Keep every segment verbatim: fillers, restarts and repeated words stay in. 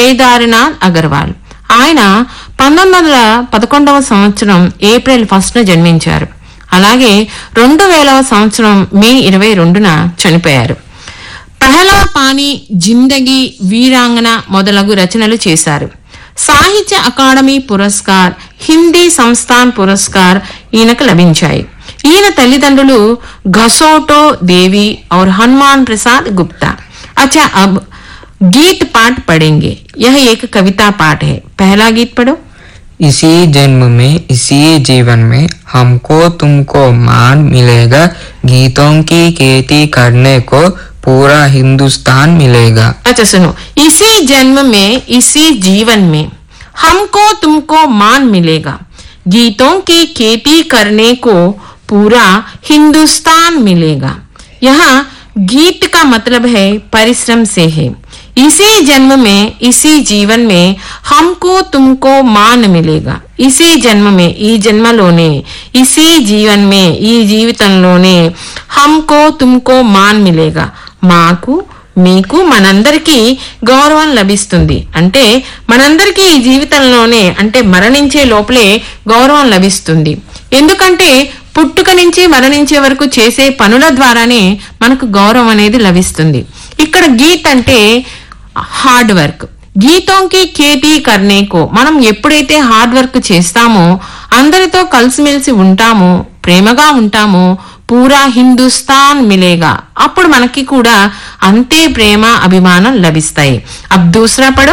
కేదార్నాథ్ అగర్వాల్. ఆయన పంతొమ్మిది వందల పదకొండవ సంవత్సరం ఏప్రిల్ ఫస్ట్ న జన్మించారు. అలాగే రెండు వేలవ సంవత్సరం మే ఇరవై రెండున చనిపోయారు. పహలా పానీ, జిందగీ, వీరాంగన మొదలగు రచనలు చేశారు. సాహిత్య అకాడమీ పురస్కార్, హిందీ సంస్థాన్ పురస్కార్ ఈయనకు లభించాయి. ఈయన తల్లిదండ్రులు घसोटो देवी और हनुमान प्रसाद गुप्ता. अच्छा, अब गीत पाठ पढ़ेंगे. यह एक कविता पाठ है. पहला गीत पढ़ो. इसी जन्म में इसी जीवन में हमको तुमको मान मिलेगा, गीतों की खेती करने को पूरा हिंदुस्तान मिलेगा. अच्छा सुनो, इसी जन्म में इसी जीवन में हमको तुमको मान मिलेगा, गीतों की खेती करने को पूरा हिंदुस्तान मिलेगा. यहाँ गीत का मतलब है परिश्रम से है. इसी जन्म में इसी जीवन में हमको तुमको मान मिलेगा. इसी जन्म में ఈ జన్మలోనే, इसी जीवन में ఈ జీవితంలోనే हमको तुमको मान मिलेगा, మాకు మీకు మనందరికీ గౌరవం లభిస్తుంది. అంటే మనందరికీ ఈ జీవితంలోనే, అంటే మరణించే లోపలే గౌరవం లభిస్తుంది. ఎందుకంటే పుట్టుక నుంచి మరణించే వరకు చేసే పనుల ద్వారానే మనకు గౌరవం అనేది లభిస్తుంది. ఇక్కడ గీత్ అంటే హార్డ్ వర్క్. గీతోంకి ఖేతీ కర్నేకో, మనం ఎప్పుడైతే హార్డ్ వర్క్ చేస్తామో, అందరితో కలిసిమెలిసి ఉంటామో, ప్రేమగా ఉంటామో, పూరా హిందుస్థాన్ మిలేగా, అప్పుడు మనకి కూడా అంతే ప్రేమ అభిమానం లభిస్తాయి. అబ్ దూసరా పడో.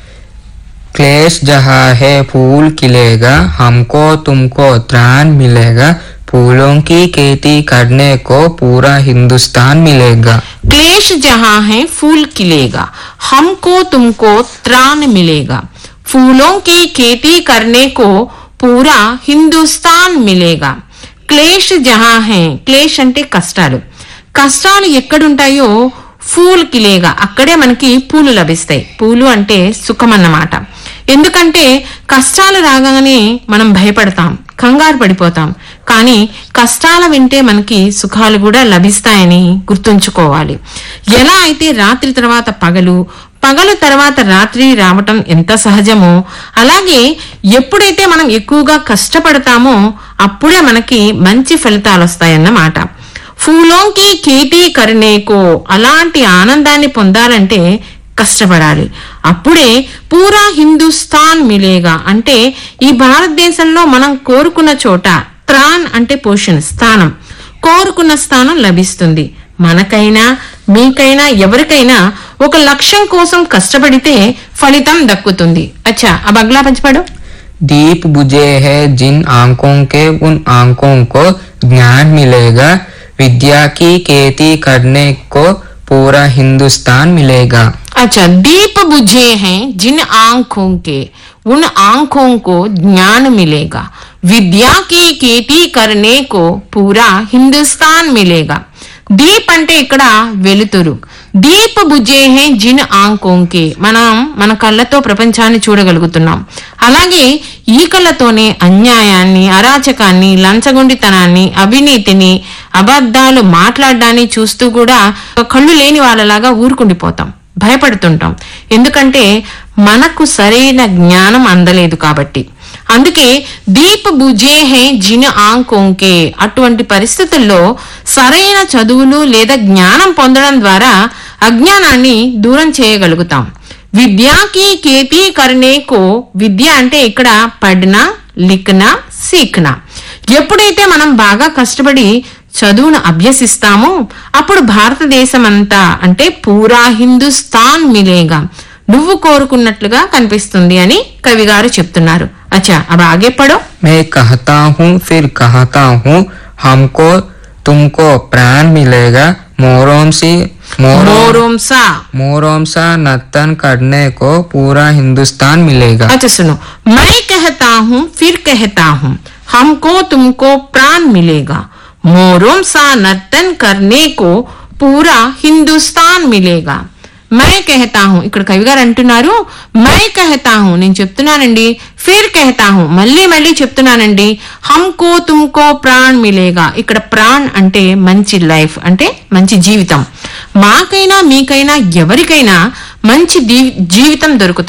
क्लेश जहाँ है फूल खिलेगा, हमको तुमको त्राण मिलेगा, फूलों की खेती करने को पूरा हिंदुस्तान मिलेगा. क्लेश जहाँ है फूल खिलेगा, हमको तुमको त्राण मिलेगा, फूलों की खेती करने को पूरा हिंदुस्तान मिलेगा. క్లేష్ జహా హే, క్లేష్ అంటే కష్టాలు. కష్టాలు ఎక్కడుంటాయో ఫూల్ కిలేగా, అక్కడే మనకి పూలు లభిస్తాయి. పూలు అంటే సుఖం అన్నమాట. ఎందుకంటే కష్టాలు రాగానే మనం భయపడతాం, కంగారు పడిపోతాం. కానీ కష్టాల వింటే మనకి సుఖాలు కూడా లభిస్తాయని గుర్తుంచుకోవాలి. ఎలా అయితే రాత్రి తర్వాత పగలు, పగలు తర్వాత రాత్రి రావటం ఎంత సహజమో, అలాగే ఎప్పుడైతే మనం ఎక్కువగా కష్టపడతామో అప్పుడే మనకి మంచి ఫలితాలు వస్తాయన్నమాట. ఫూలోంకి ఖేతీ కర్నేకో, అలాంటి ఆనందాన్ని పొందాలంటే కష్టపడాలి. అప్పుడే పూరా హిందుస్థాన్ మిలేగా, అంటే ఈ భారతదేశంలో మనం కోరుకున్న చోట, త్రాన్ అంటే పోషణ, స్థానం, కోరుకున్న స్థానం లభిస్తుంది. మనకైనా మీకైనా ఎవరికైనా ఒక లక్ష్యం కోసం కష్టపడితే ఫలితం దక్కుతుంది. అచ్చా, అబ్ అగ్లా పంచపడు. दीप बुझे है जिन आंखों के, उन आंखों को ज्ञान मिलेगा, विद्या की खेती करने को पूरा हिंदुस्तान मिलेगा. अच्छा, दीप बुझे हैं जिन आंखों के, उन आंखों को ज्ञान मिलेगा, विद्या की खेती करने को पूरा हिंदुस्तान मिलेगा. దీప్ అంటే ఇక్కడ వెలుతురు. దీప్ బుజ్జే హే జిన్ ఆంకోంకే, మనం మన కళ్ళతో ప్రపంచాన్ని చూడగలుగుతున్నాం. అలాగే ఈ కళ్ళతోనే అన్యాయాన్ని, అరాచకాన్ని, లంచగొండితనాన్ని, అవినీతిని, అబద్ధాలు మాట్లాడడాన్ని చూస్తూ కూడా కళ్ళు లేని వాళ్ళలాగా ఊరుకుండిపోతాం, భయపడుతుంటాం. ఎందుకంటే మనకు సరైన జ్ఞానం అందలేదు కాబట్టి. అందుకే దీప్ బుజే హే జిన్ ఆంకోంకే, అటువంటి పరిస్థితుల్లో సరైన చదువులు లేదా జ్ఞానం పొందడం ద్వారా అజ్ఞానాన్ని దూరం చేయగలుగుతాం. విద్యాకి కేతీ కర్నేకో, విద్య అంటే ఇక్కడ పడ్నా, లిఖనా, సీఖనా. ఎప్పుడైతే మనం బాగా కష్టపడి చదువును అభ్యసిస్తామో అప్పుడు భారతదేశం అంతా, అంటే పూరా హిందుస్థాన్ మిలేగా, నువ్వు కోరుకున్నట్లుగా కనిపిస్తుంది అని కవి గారు చెప్తున్నారు. अच्छा, अब आगे पढ़ो. मैं कहता हूँ फिर कहता हूँ, हमको तुमको प्राण मिलेगा, मोरों से मोरों सा मोरों सा नर्तन करने को पूरा हिंदुस्तान मिलेगा. अच्छा सुनो, मैं कहता हूँ फिर कहता हूँ, हमको तुमको प्राण मिलेगा, मोरों सा नर्तन करने को पूरा हिंदुस्तान मिलेगा. मैं कहता हूँ, ఇక్కడ కవి గారు అంటున్నారు मैं कहता हूँ, నేను చెప్తున్నానండి, फिर कहता हूँ, మళ్ళీ మళ్ళీ చెప్తున్నానండి, हमको तुमको प्राण मिलेगा. ఇక్కడ ప్రాణ్ అంటే మంచి లైఫ్, అంటే మంచి జీవితం. మాకైనా మీకైనా ఎవరికైనా మంచి జీవితం దొరుకుతుంది.